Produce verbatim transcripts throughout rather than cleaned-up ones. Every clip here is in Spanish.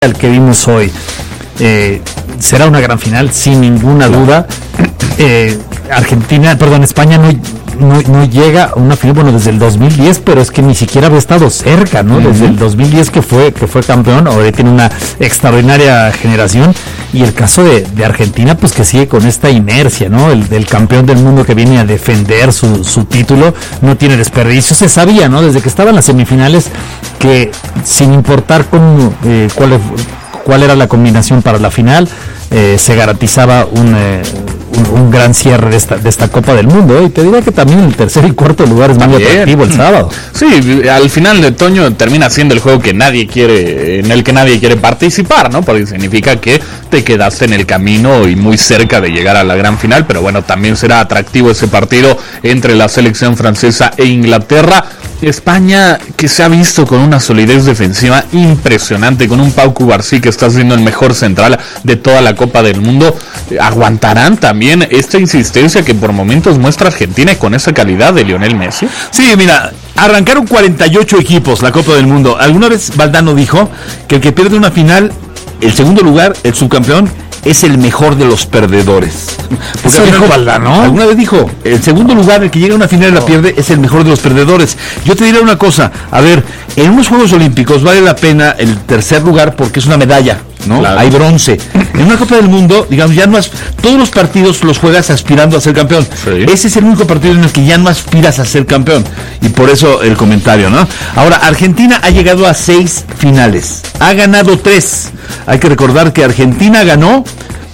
el que vimos hoy. Eh, será una gran final, sin ninguna duda. Eh, Argentina, perdón, España no, no, no llega a una final, bueno, desde el dos mil diez, pero es que ni siquiera había estado cerca, ¿no? Uh-huh. Desde el dos mil diez que fue, que fue campeón, ahora tiene una extraordinaria generación. Y el caso de, de Argentina, pues que sigue con esta inercia, ¿no? El del campeón del mundo que viene a defender su, su título, no tiene desperdicio. Se sabía, ¿no? Desde que estaba en las semifinales, que sin importar con, eh, cuál, cuál era la combinación para la final, eh, se garantizaba un, eh, un, un gran cierre de esta, de esta Copa del Mundo, ¿eh? Y te diría que también el tercer y cuarto lugar es muy también atractivo el sábado. Sí, al final de otoño termina siendo el juego que nadie quiere, en el que nadie quiere participar, ¿no? Porque significa que te quedaste en el camino y muy cerca de llegar a la gran final, pero bueno, también será atractivo ese partido entre la selección francesa e Inglaterra. España, que se ha visto con una solidez defensiva impresionante, con un Pau Cubarsí que está siendo el mejor central de toda la Copa del Mundo, ¿aguantarán también esta insistencia que por momentos muestra Argentina y con esa calidad de Lionel Messi? Sí, mira, arrancaron cuarenta y ocho equipos la Copa del Mundo. Alguna vez Valdano dijo que el que pierde una final, el segundo lugar, el subcampeón, es el mejor de los perdedores. Porque ¿eso dijo Valdano? Alguna vez dijo, el segundo lugar, el que llega a una final y la pierde, es el mejor de los perdedores. Yo te diré una cosa, a ver, en unos Juegos Olímpicos vale la pena el tercer lugar porque es una medalla, ¿no? Claro. Hay bronce. En una Copa del Mundo, digamos, ya no has, todos los partidos los juegas aspirando a ser campeón. Sí. Ese es el único partido en el que ya no aspiras a ser campeón. Y por eso el comentario, ¿no? Ahora, Argentina ha llegado a seis finales. Ha ganado tres. Hay que recordar que Argentina ganó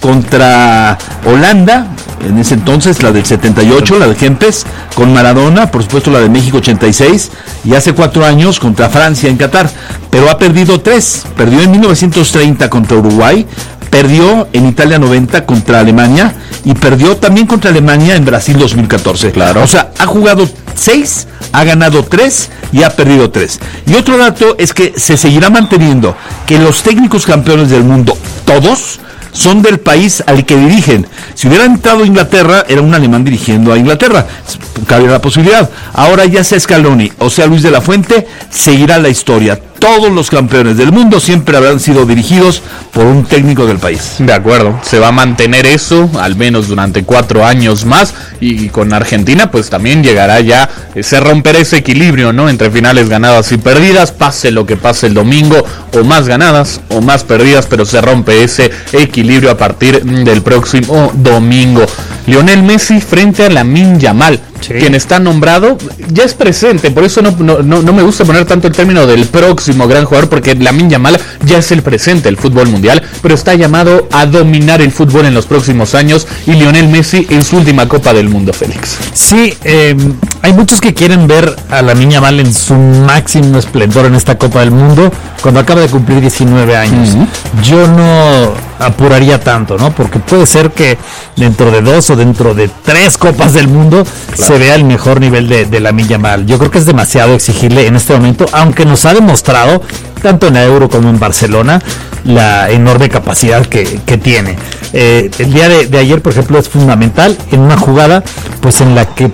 contra Holanda, en ese entonces la del setenta y ocho, la de Kempes, con Maradona, por supuesto la de México ochenta y seis, y hace cuatro años contra Francia en Qatar, pero ha perdido tres. Perdió en mil novecientos treinta contra Uruguay, perdió en Italia noventa contra Alemania y perdió también contra Alemania en Brasil dos mil catorce. Claro. O sea, ha jugado seis, ha ganado tres y ha perdido tres. Y otro dato es que se seguirá manteniendo que los técnicos campeones del mundo, todos, son del país al que dirigen. Si hubiera entrado Inglaterra, era un alemán dirigiendo a Inglaterra. Cabe la posibilidad. Ahora ya sea Scaloni o sea Luis de la Fuente, seguirá la historia. Todos los campeones del mundo siempre habrán sido dirigidos por un técnico del país. De acuerdo, se va a mantener eso al menos durante cuatro años más, y con Argentina pues también llegará ya, se romperá ese equilibrio, ¿no? Entre finales ganadas y perdidas, pase lo que pase el domingo, o más ganadas o más perdidas, pero se rompe ese equilibrio a partir del próximo domingo. Lionel Messi frente a Lamine Yamal. Sí. Quien está nombrado ya es presente, por eso no, no, no, no me gusta poner tanto el término del próximo gran jugador, porque Lamine Yamal ya es el presente del fútbol mundial, pero está llamado a dominar el fútbol en los próximos años, y Lionel Messi en su última Copa del Mundo, Félix. Sí, eh, hay muchos que quieren ver a Lamine Yamal en su máximo esplendor en esta Copa del Mundo cuando acaba de cumplir diecinueve años. Uh-huh. Yo no apuraría tanto, ¿no? Porque puede ser que dentro de dos o dentro de tres Copas del Mundo, claro, se vea el mejor nivel de, de Lamine Yamal. Yo creo que es demasiado exigirle en este momento, aunque nos ha demostrado, tanto en la Euro como en Barcelona, la enorme capacidad que, que tiene. Eh, el día de, de ayer, por ejemplo, es fundamental en una jugada pues en la que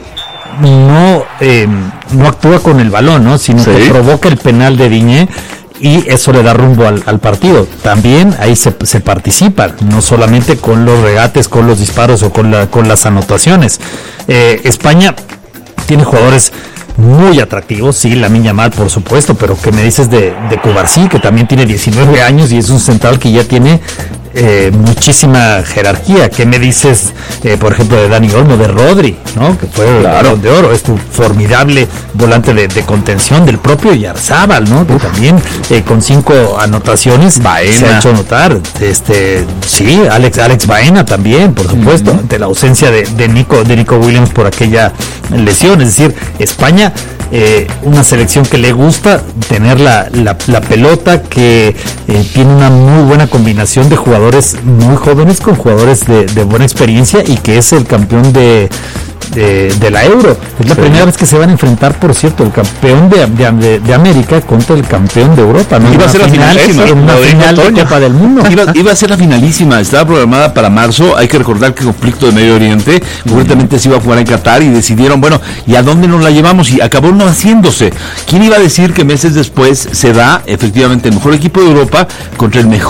no, eh, no actúa con el balón, ¿no? Sino sí, que provoca el penal de Digne, y eso le da rumbo al, al partido. También ahí se, se participa, no solamente con los regates, con los disparos o con, la, con las anotaciones. Eh, España tiene jugadores muy atractivos, sí, Lamine Yamal por supuesto, pero ¿qué me dices de, de Cubarsí, que también tiene diecinueve años y es un central que ya tiene eh, muchísima jerarquía? ¿Qué me dices, eh, por ejemplo, de Dani Olmo, de Rodri, ¿no? Que fue el Balón de Oro, es tu formidable volante de, de contención, del propio Yarzábal, ¿no? Que también eh, con cinco anotaciones Baena se ha hecho notar. Este, sí, Alex, Alex Baena también, por supuesto, uh-huh, ante la ausencia de, de Nico, de Nico Williams por aquella lesión. Es decir, España, eh, una selección que le gusta tener la, la, la pelota, que eh, tiene una muy buena combinación de jugadores muy jóvenes con jugadores de, de buena experiencia, y que es el campeón de De, de la Euro. Es la sí, primera vez que se van a enfrentar, por cierto, el campeón de, de, de América contra el campeón de Europa, ¿no? Iba a ser la finalísima, en una final de Copa del Mundo. Iba, iba a ser la finalísima, estaba programada para marzo. Hay que recordar que el conflicto de Medio Oriente, concretamente se iba a jugar en Qatar, y decidieron, bueno, ¿y a dónde nos la llevamos? Y acabó no haciéndose. ¿Quién iba a decir que meses después se da efectivamente el mejor equipo de Europa contra el mejor